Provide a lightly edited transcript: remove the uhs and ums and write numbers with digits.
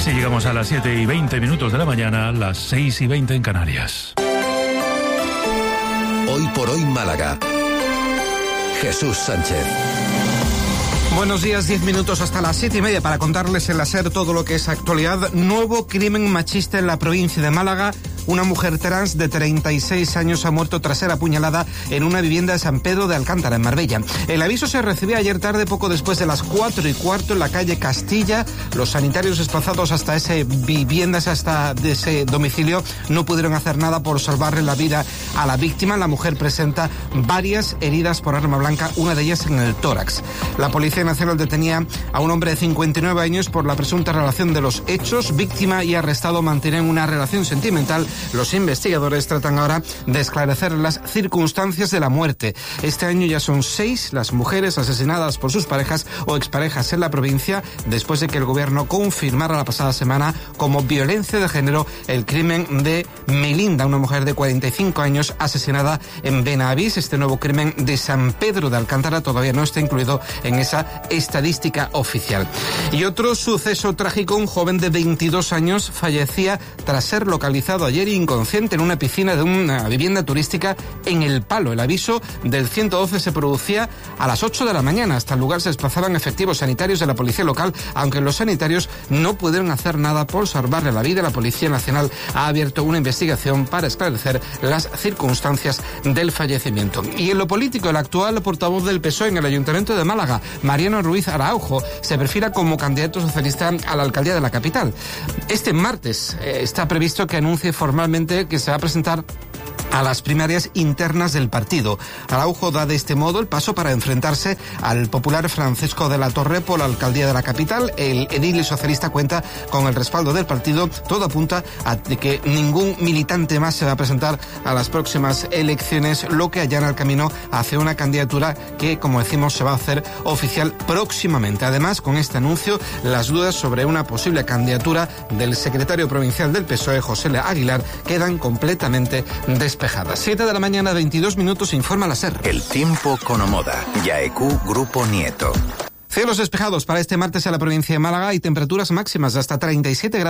Así llegamos a las 7:20 de la mañana, las 6:20 en Canarias. Hoy por hoy Málaga. Jesús Sánchez. Buenos días, 10 minutos hasta las 7:30 para contarles en la SER todo lo que es actualidad. Nuevo crimen machista en la provincia de Málaga. Una mujer trans de 36 años ha muerto tras ser apuñalada en una vivienda de San Pedro de Alcántara, en Marbella. El aviso se recibió ayer tarde, poco después de las 4:15, en la calle Castilla. Los sanitarios desplazados hasta esa vivienda, hasta ese domicilio, no pudieron hacer nada por salvarle la vida a la víctima. La mujer presenta varias heridas por arma blanca, una de ellas en el tórax. La Policía Nacional detenía a un hombre de 59 años por la presunta relación de los hechos. Víctima y arrestado mantienen una relación sentimental. Los investigadores tratan ahora de esclarecer las circunstancias de la muerte. Este año ya son 6 las mujeres asesinadas por sus parejas o exparejas en la provincia, después de que el gobierno confirmara la pasada semana como violencia de género el crimen de Melinda, una mujer de 45 años asesinada en Benavís. Este nuevo crimen de San Pedro de Alcántara todavía no está incluido en esa estadística oficial. Y otro suceso trágico: un joven de 22 años fallecía tras ser localizado ayer inconsciente en una piscina de una vivienda turística en El Palo. El aviso del 112 se producía a las 8 de la mañana. Hasta el lugar se desplazaban efectivos sanitarios de la policía local, aunque los sanitarios no pudieron hacer nada por salvarle la vida. La Policía Nacional ha abierto una investigación para esclarecer las circunstancias del fallecimiento. Y en lo político, el actual portavoz del PSOE en el Ayuntamiento de Málaga, Mariano Ruiz Araujo, se perfila como candidato socialista a la alcaldía de la capital. Este martes está previsto que anuncie formalmente que se va a presentar a las primarias internas del partido. Araujo da de este modo el paso para enfrentarse al popular Francisco de la Torre por la alcaldía de la capital. El edil socialista cuenta con el respaldo del partido. Todo apunta a que ningún militante más se va a presentar a las próximas elecciones, lo que allana el camino hacia una candidatura que, como decimos, se va a hacer oficial próximamente. Además, con este anuncio, las dudas sobre una posible candidatura del secretario provincial del PSOE, José Aguilar, quedan completamente despejadas. 7 de la mañana, 22 minutos, informa la SER. El tiempo con Omoda. Yaeku Grupo Nieto. Cielos despejados para este martes en la provincia de Málaga y temperaturas máximas de hasta 37 grados.